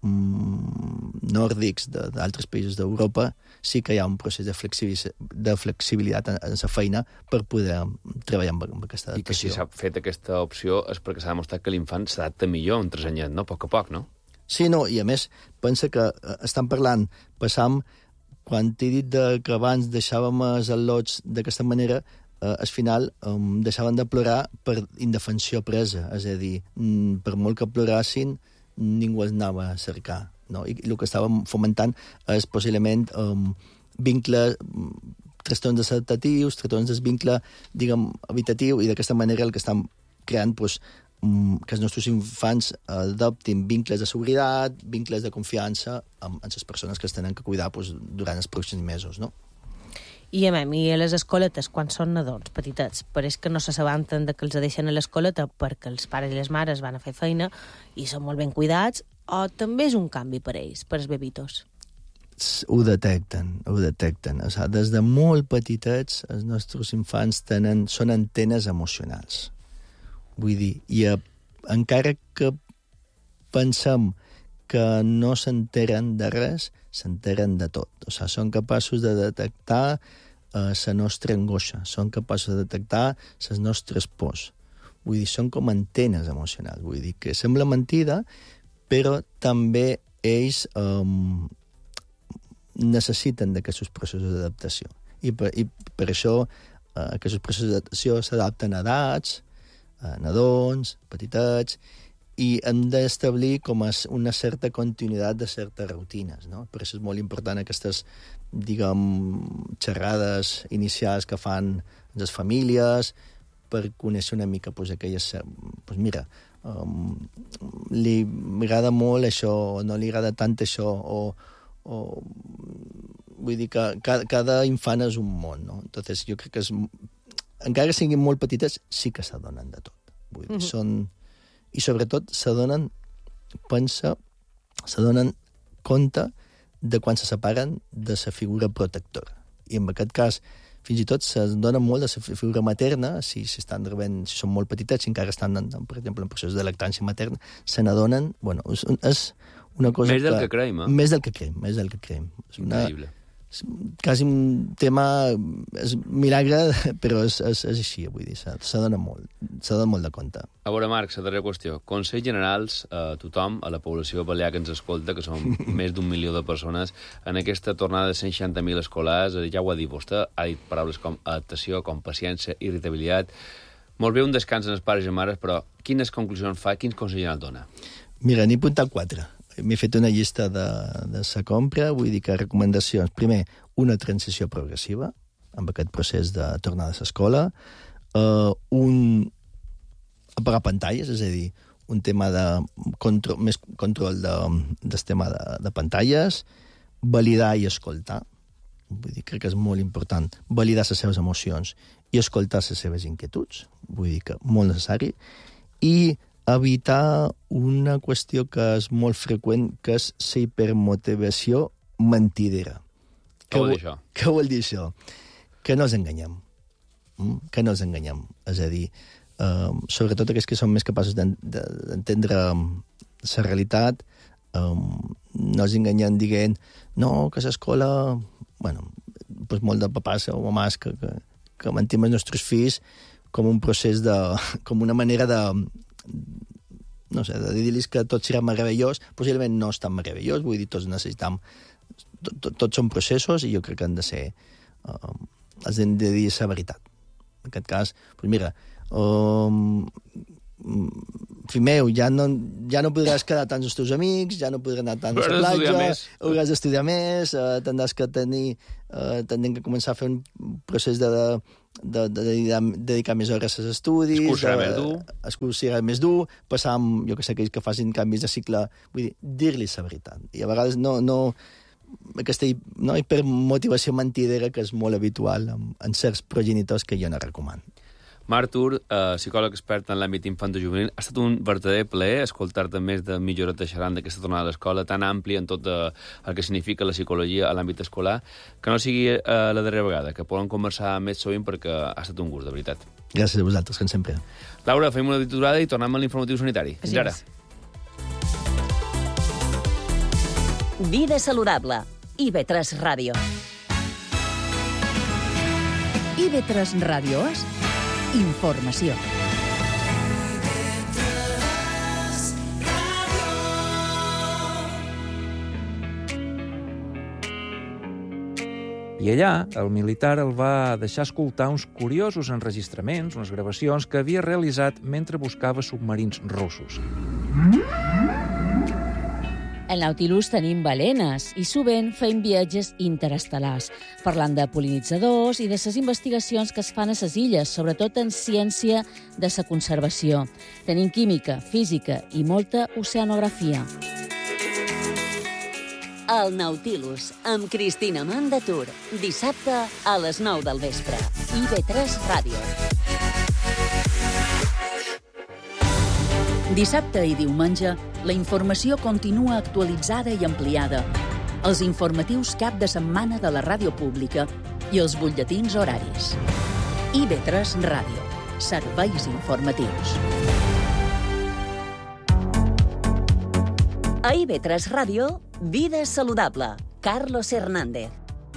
nòrdics d'altres països d'Europa, sí que hi ha un procés de flexibilitat en la feina per poder treballar amb aquesta adaptació. I que si s'ha fet aquesta opció és perquè s'ha demostrat que l'infant s'adapta millor en 3 anyets, no? A poc, no? Sí, no, i a més, pensa que estan parlant, quan t'he dit que abans deixàvem els al·lots d'aquesta manera, al final deixaven de plorar per indefensió presa, és a dir, per molt que plorassin, ningú els anava a cercar, no? I el que estàvem fomentant és possiblement vincles, trastorns desadaptatius, trastorns del vincle, diguem, habitatiu, i d'aquesta manera el que estem creant, que els nostres infants adoptin vincles de seguretat, vincles de confiança amb les persones que es tenen que cuidar durant els pròxims mesos, no? I a les escoletes, quan són nadons petitets, pareix que no s'assabenten de que els deixen a l'escoleta perquè els pares i les mares van a fer feina i són molt ben cuidats, o també és un canvi per ells, per els bebitos? Ho detecten. O sigui, des de molt petitets els nostres infants són antenes emocionals. Vull dir, i encara que pensem que no s'enteren de res, s'enteren de tot. O sigui, són capaços de detectar la nostra angoixa, són capaços de detectar les nostres pors. Vull dir, són com antenes emocionals. Vull dir que sembla mentida, però també ells necessiten d'aquests processos d'adaptació. I per això aquests processos d'adaptació s'adapten a edats, a nadons, petitets, i hem d'establir com una certa continuïtat de certes rutines, no? Per això és molt important aquestes, diguem, xerrades inicials que fan les famílies per conèixer una mica aquelles... mira, li agrada molt això, o no li agrada tant això, o vull dir que cada infant és un món, no? Entonces, jo crec que encara que siguin molt petites, sí que s'adonen de tot. Vull dir, i sobretot s'adonen compte de quan se separen de la figura protectora. I en aquest cas, fins i tot s'adonen molt de la figura materna, si són molt petitets, si encara estan, per exemple, en processos de lactància materna, se n'adonen, bueno, és una cosa més del que creiem, eh? Més del que creiem. Increïble. Quasi un tema... És milagre, però és així, vull dir, s'adona molt de compte. A veure, Marc, la darrera qüestió. Consells generals a tothom, a la població balear que ens escolta, que són més d'1 milió de persones, en aquesta tornada de 160.000 escolars, ja ho ha dit vostè, ha dit paraules com adaptació, com paciència, irritabilitat. Molt bé un descans en els pares i mares, però quines conclusions fa, quins consells generals dona? Mira, n'he apuntat 4. M'he fet una llista de la compra, vull dir que recomanacions. Primer, una transició progressiva amb aquest procés de tornada a l'escola, apagar pantalles, és a dir, un tema de més control del tema de pantalles, validar i escoltar. Vull dir, crec que és molt important validar les seves emocions i escoltar les seves inquietuds. Vull dir que molt necessari. I evitar una qüestió que és molt freqüent, que és la hipermotivació mentidera. Què vol dir això? Què vol dir això? Que no ens enganyem. És a dir, sobretot aquells que són més capaços d'entendre la realitat, no ens enganyem dient no, que l'escola... Bueno, molt de papàs o mamàs que mentim els nostres fills com un procés com una manera no sé, de dir-los que tot serà meravellós, possiblement no és tan meravellós, vull dir, tots necessitam... Tots són processos i jo crec que han de ser... has de dir la veritat. En aquest cas, doncs mira, fill meu, ja no podràs quedar tant amb els teus amics, ja no podràs anar tant a la platja, hauràs d'estudiar més, tindràs que tindrem que començar a fer un procés de dedicar més hores als estudis... El curs serà més dur, passar amb, jo que sé, aquells que facin canvis de cicle... Vull dir, dir-li la veritat. I a vegades aquesta hipermotivació mentidera que és molt habitual en certs progenitors que jo no recomano. Marc Tur, psicòleg expert en l'àmbit infantojuvenil, ha estat un verdader plaer escoltar-te més de mitja horeta xerrant d'aquesta tornada a l'escola, tan àmplia en tot el que significa la psicologia a l'àmbit escolar, que no sigui la darrera vegada, que poden conversar més sovint perquè ha estat un gust, de veritat. Gràcies a vosaltres, com sempre. Laura, fem una aturada i tornem a l'informatiu sanitari. Fins ara. Vida saludable. IB3 Ràdio. IB3 Ràdio és informació. I allà, el militar el va deixar escoltar uns curiosos enregistraments, unes gravacions que havia realitzat mentre buscava submarins russos. Al Nautilus tenim balenes i sovint fem viatges interestel·lars, parlant de pol·linitzadors i de les investigacions que es fan a les illes, sobretot en ciència de la conservació. Tenim química, física i molta oceanografia. El Nautilus, amb Cristina Mandatur, dissabte a les 9 del vespre. IB3 Ràdio. Dissabte i diumenge, la informació continua actualitzada i ampliada. Els informatius cap de setmana de la ràdio pública i els butlletins horaris. IB3 Ràdio. Serveis informatius. A IB3 Ràdio, Vida saludable. Carlos Hernández.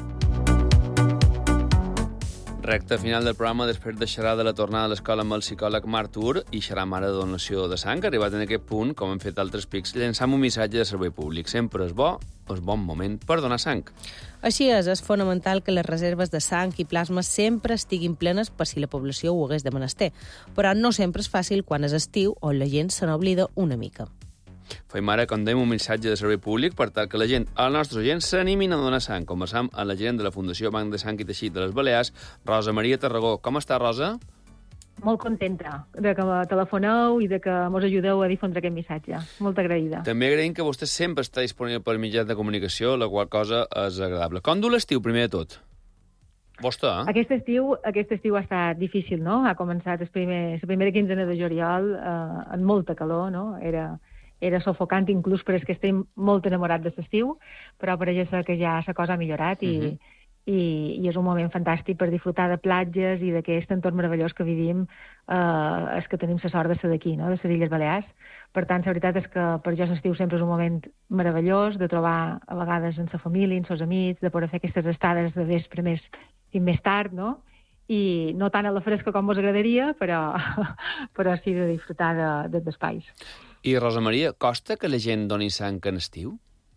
Recte final del programa, després de xerrar de la tornada a l'escola amb el psicòleg Marc Tur i xerrar ara de donació de sang, arribat en aquest punt, com hem fet altres pics, llançam un missatge de servei públic. Sempre és bon moment per donar sang. Així és fonamental que les reserves de sang i plasma sempre estiguin plenes per si la població ho hagués de menester, però no sempre és fàcil quan és estiu on la gent se n'oblida una mica. Fem ara, com dèiem, un missatge de servei públic per tal que la gent, els nostres gent, s'animin a donar sang. Conversam amb la gerent de la Fundació Banc de Sang i Teixit de les Balears, Rosa Maria Tarragó. Com està, Rosa? Molt contenta de que telefoneu i de que mos ajudeu a difondre aquest missatge. Molt agraïda. També agraïm que vostè sempre està disponible per mitjans de comunicació, la qual cosa és agradable. Com du l'estiu, primer de tot? Vostè, eh? Aquest estiu ha estat difícil, no? Ha començat la primera quinzena de juliol amb molta calor, no? Era sofocant, inclús perquè estem molt enamorats de l'estiu, però pareix que ja la cosa ha millorat i és un moment fantàstic per disfrutar de platges i d'aquest entorn meravellós que vivim, és que tenim la sort de ser d'aquí, no? De les Illes Balears. Per tant, la veritat és que per jo l'estiu sempre és un moment meravellós, de trobar a vegades amb la família, amb els amics, de poder fer aquestes estades de vespre més tard, no? I no tant a la fresca com vos agradaria, però sí de disfrutar d'espais. I, Rosa Maria, costa que la gent doni sang en estiu?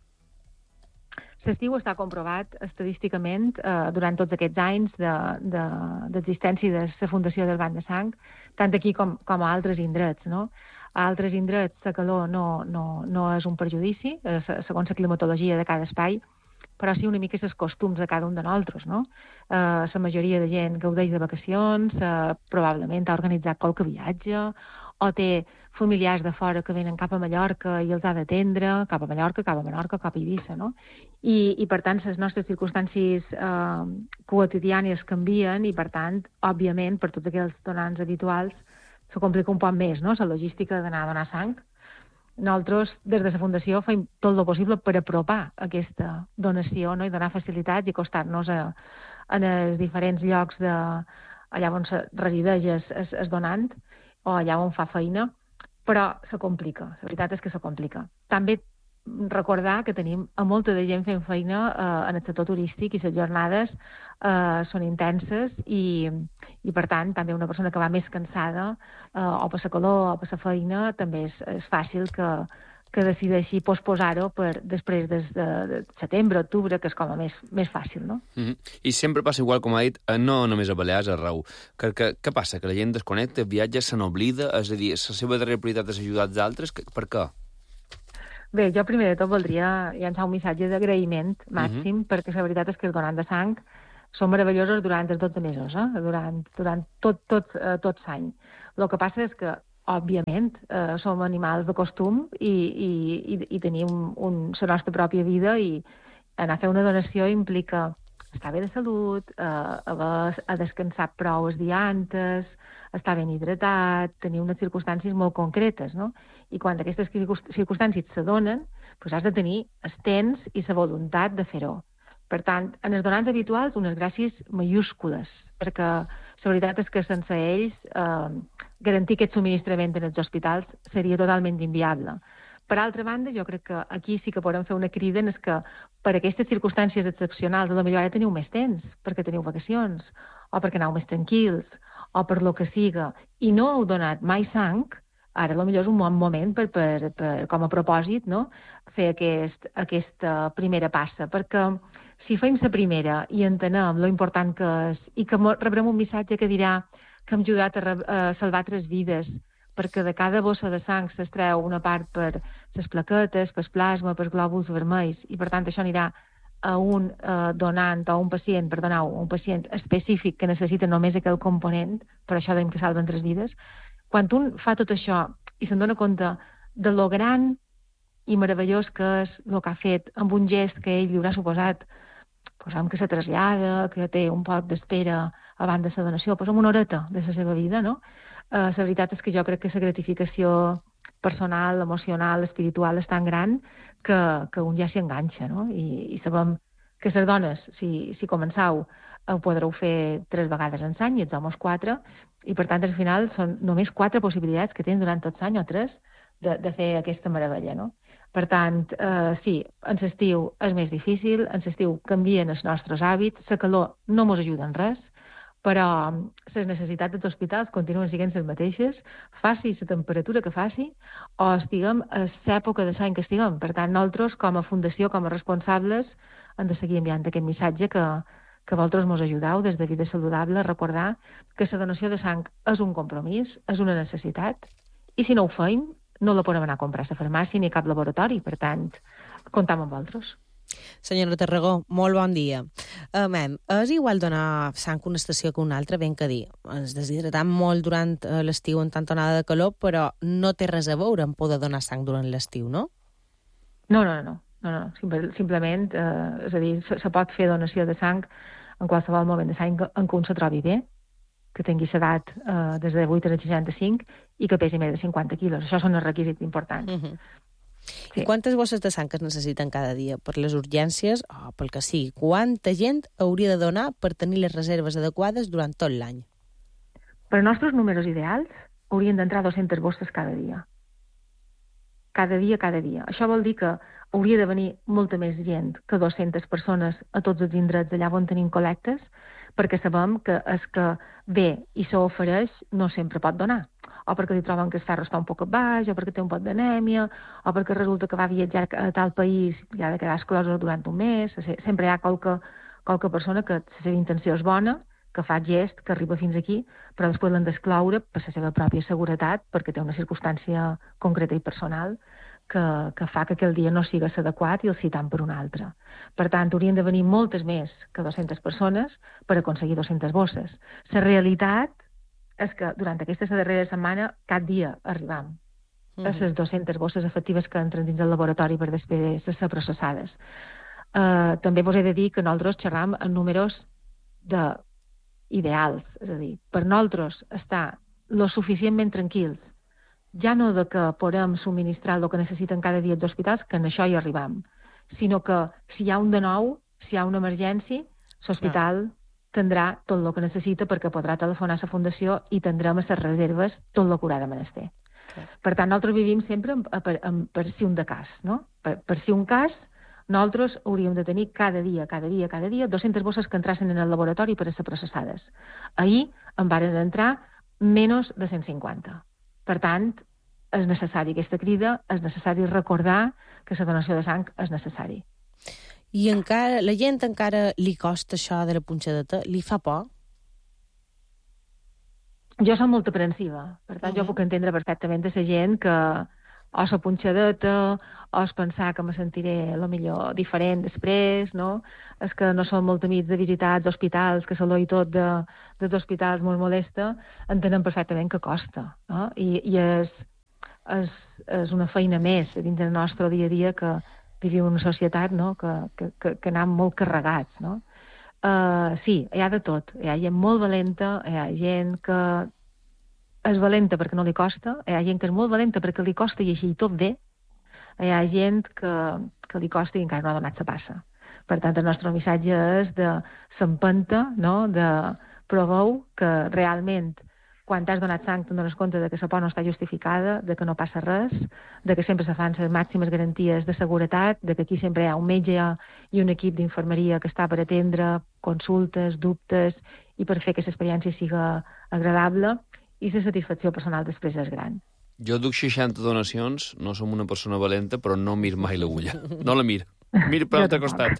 L'estiu està comprovat estadísticament durant tots aquests anys d'existència de la Fundació del Banc de Sang, tant aquí com a altres indrets, no? A altres indrets la calor no és un perjudici, segons la climatologia de cada espai, però sí una mica els costums de cada un de nosaltres, no? La majoria de gent gaudeix de vacacions, probablement ha organitzat qualque viatge, o té familiars de fora que venen cap a Mallorca i els ha d'atendre, cap a Mallorca, cap a Menorca, cap a Eivissa, no? I per tant, les nostres circumstàncies quotidianes canvien i, per tant, òbviament, per tots aquells donants habituals, se complica un poc més, no?, la logística d'anar a donar sang. Nosaltres, des de la Fundació, fem tot el possible per apropar aquesta donació, no?, i donar facilitats i acostar-nos en els diferents llocs allà on resideix el donant o allà on fa feina, però se complica, la veritat és que se complica. També recordar que tenim a molta de gent fent feina en el sector turístic i les jornades són intenses i per tant, també una persona que va més cansada o per la calor o per la feina, també és fàcil que decideixi posposar-ho per després de setembre, octubre, que és com a més fàcil, no? I sempre passa igual, com ha dit, no només a Balears, arreu. Què passa? Que la gent desconnecta, viatja, se n'oblida? És a dir, la seva darrera prioritat és ajudar els altres? Per què? Bé, jo primer de tot voldria llançar un missatge d'agraïment màxim, perquè la veritat és que els donants de sang són meravellosos durant els 12 mesos, durant tot l'any. El que passa és que, òbviament, som animals de costum i tenim la nostra pròpia vida i anar a fer una donació implica estar bé de salut, haver descansat prou els dies antes, estar ben hidratat, tenir unes circumstàncies molt concretes, no? I quan aquestes circumstàncies se donen, doncs has de tenir el temps i la voluntat de fer-ho. Per tant, en els donants habituals, unes gràcies mayúscules, perquè la veritat és que sense ells garantir aquest subministrament en els hospitals seria totalment inviable. Per altra banda, jo crec que aquí sí que podem fer una crida en que per aquestes circumstàncies excepcionals potser ara teniu més temps, perquè teniu vacacions, o perquè aneu més tranquils, o per lo que siga, i no heu donat mai sang, ara potser és un bon moment per com a propòsit, no?, fer aquesta primera passa, perquè si fem la primera i entenem lo important que és i que rebrem un missatge que dirà que hem ajudat a salvar 3 vides, perquè de cada bossa de sang s'extreu una part per les plaquetes, per plasma, per glòbuls vermells, i per tant això anirà a un donant o un pacient, un pacient específic que necessita només aquell component, per això dèiem que salven 3 vides. Quan un fa tot això i se'n dona compte de lo gran i meravellós que és el que ha fet, amb un gest que ell li haurà suposat, posem que se trasllada, que té un poc d'espera abans de la donació, posem una horeta de la seva vida, no? La veritat és que jo crec que la gratificació personal, emocional, espiritual és tan gran que un ja s'hi enganxa, no? I sabem que les dones, si començau, ho podreu fer 3 vegades en l'any i els homes 4, i per tant al final són només 4 possibilitats que tenen durant tot l'any o 3 de fer aquesta meravella, no? Per tant, sí, en l'estiu és més difícil, en l'estiu canvien els nostres hàbits, la calor no ens ajuda en res, però les necessitats dels hospitals continuen sent les mateixes, faci la temperatura que faci, o estiguem a l'època de l'any que estiguem. Per tant, nosaltres, com a fundació, com a responsables, hem de seguir enviant aquest missatge que vosaltres ens ajudeu des de Vida Saludable a recordar que la donació de sang és un compromís, és una necessitat, i si no ho feim, no la podem anar a comprar a la farmàcia ni a cap laboratori. Per tant, comptam amb vosaltres. Senyora Tarragó, molt bon dia. És igual donar sang a una estació que una altra, ben que dir. Ens deshidratam molt durant l'estiu en tanta onada de calor, però no té res a veure amb poder donar sang durant l'estiu, no? No. Simplement, és a dir, se pot fer donació de sang en qualsevol moment de l'any en què un se trobi bé, que tingui l'edat des de 8 a 65 i que pesi més de 50 quilos. Això són els requisits importants. Sí. I quantes bosses de sang es necessiten cada dia per les urgències o pel que sigui? Quanta gent hauria de donar per tenir les reserves adequades durant tot l'any? Per als nostres números ideals haurien d'entrar 200 bosses cada dia. Cada dia. Això vol dir que hauria de venir molta més gent que 200 persones a tots els indrets allà on tenim col·lectes, perquè sabem que és que ve i s'ofereix no sempre pot donar, o perquè li troben que el ferro està un poc baix, o perquè té un pot d'anèmia, o perquè resulta que va viatjar a tal país i ha de quedar exclosa durant un mes. Sempre hi ha qualque persona que la seva intenció és bona, que fa gest, que arriba fins aquí, però després l'han d'excloure per la seva pròpia seguretat, perquè té una circumstància concreta i personal que fa que aquell dia no sigui adequat i el citant per un altre. Per tant, haurien de venir moltes més que 200 persones per aconseguir 200 bosses. La realitat és que durant aquesta darrera setmana cap dia arribam a les 200 bosses efectives que entren dins del laboratori per després de ser processades. També vos he de dir que nosaltres xerram en números ideals, és a dir, per nosaltres estar lo suficientment tranquils, ja no de que podem subministrar el que necessiten cada dia els hospitals, que en això hi arribam, sinó que si hi ha un de nou, si hi ha una emergència, l'hospital tindrà tot el que necessita perquè podrà telefonar a la fundació i tindrem a les reserves tot el que haurà de menester. Per tant, nosaltres vivim sempre per si un de cas, no? Per si un cas, nosaltres hauríem de tenir cada dia, 200 bosses que entrassin en el laboratori per a ser processades. Ahir en varen entrar menys de 150. Per tant, és necessari aquesta crida, és necessari recordar que la donació de sang és necessari. I encara, la gent encara li costa això de la punxadeta? Li fa por? Jo soc molt aprensiva, per tant, jo puc entendre perfectament de la gent que o la punxadeta, o es pensar que me sentiré a lo millor diferent després, no? És que no som molt amics de visitar els hospitals, que l'or i tot dels hospitals molt molesta, entenen perfectament que costa, no? I és una feina més dins del nostre dia a dia que vivim en una societat, no? que anem molt carregats, no? Sí, hi ha de tot. Hi ha gent molt valenta, hi ha gent que és valenta perquè no li costa, hi ha gent que és molt valenta perquè li costa i així tot bé, hi ha gent que li costa i encara no ha donat la passa. Per tant, el nostre missatge és de s'empenta, no? De proveu que realment quan t'has donat sang te'n dones compte de que la por no està justificada, de que no passa res, de que sempre se fan les màximes garanties de seguretat, de que aquí sempre hi ha un metge i un equip d'infermeria que està per atendre consultes, dubtes i per fer que l'experiència siga agradable i la satisfacció personal després és gran. Jo duc 60 donacions, no som una persona valenta, però no mir mai l'agulla. No la mir. Mir per l'altre costat.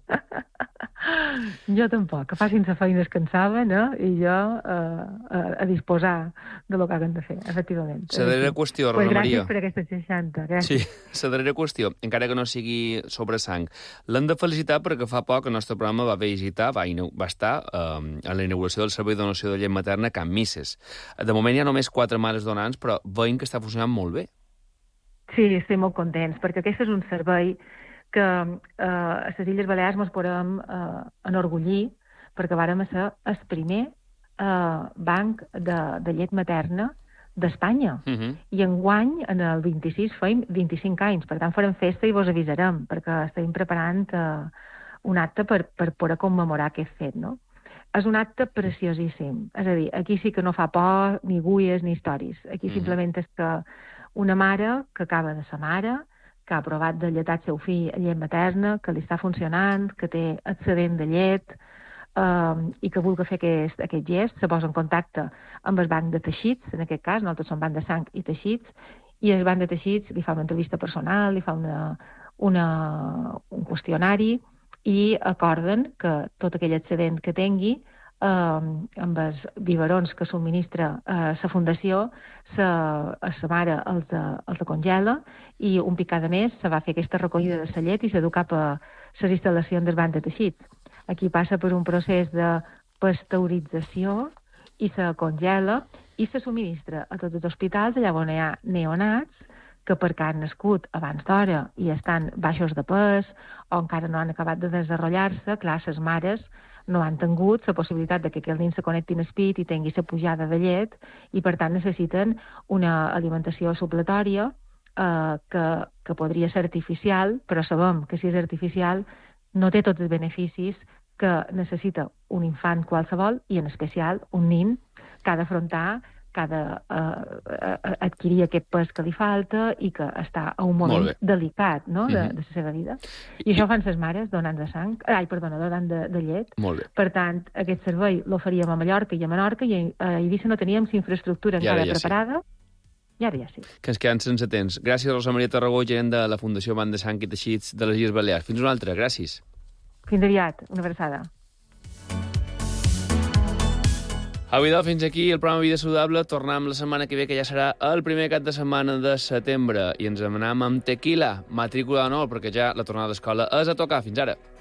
Jo tampoc, que facin la feina que en saben, i jo a disposar de lo que haguen de fer, efectivament. La darrera qüestió, Rosa Maria. Gràcies per aquestes 60, gràcies. Sí, la darrera qüestió, encara que no sigui sobre sang. L'hem de felicitar perquè fa poc el nostre programa va visitar, va estar a la inauguració del servei de donació de llet materna a Can Misses. De moment hi ha només 4 mares donants, però veiem que està funcionant molt bé. Sí, estem molt contents, perquè aquest és un servei que a les Illes Balears ens podem enorgullir perquè vàrem ser el primer banc de llet materna d'Espanya. I enguany, en el 26, feim 25 anys. Per tant, farem festa i vos avisarem, perquè estem preparant un acte per poder commemorar aquest fet, no? És un acte preciosíssim. És a dir, aquí sí que no fa por, ni guies, ni històries. Aquí simplement és que una mare que acaba de ser mare, que ha provat de lletar el seu fill a llet materna, que li està funcionant, que té excedent de llet i que vulgui fer aquest gest, se posa en contacte amb el banc de teixits, en aquest cas, nosaltres som banc de sang i teixits, i el banc de teixits li fa una entrevista personal, li fa un qüestionari i acorden que tot aquell excedent que tingui amb els biberons que subministra la Fundació, la mare els congela i un pic cada mes se va fer aquesta recollida de la llet i s'edu cap a les instal·lacions del banc de teixits. Aquí passa per un procés de pasteurització i se congela i se subministra a tots els hospitals allà on hi ha neonats que perquè han nascut abans d'hora i estan baixos de pes o encara no han acabat de desenvolupar-se, clar, les mares no han tingut la possibilitat de que aquell nen se connecti en el pit i tingui la pujada de llet i, per tant, necessiten una alimentació supletòria que podria ser artificial, però sabem que si és artificial no té tots els beneficis que necessita un infant qualsevol i, en especial, un nen que ha d'afrontar, que ha d'adquirir aquest pes que li falta i que està a un moment delicat, no?, de la seva vida. I això fan les mares donant de sang, donant de llet. Molt bé. Per tant, aquest servei l'oferíem a Mallorca i a Menorca i a Eivissa no teníem infraestructura encara preparada. I ara ja sí. Que ens quedem sense temps. Gràcies, Rosa Maria Tarragó, gerent de la Fundació Banc de Sang i Teixits de les Illes Balears. Fins una altra. Gràcies. Fins aviat. Una abraçada. Avui, fins aquí el programa Vida Saludable. Tornem la setmana que ve, que ja serà el primer cap de setmana de setembre. I ens anem amb Tequila, matrícula d'honor, perquè ja la tornada d'escola és a tocar. Fins ara.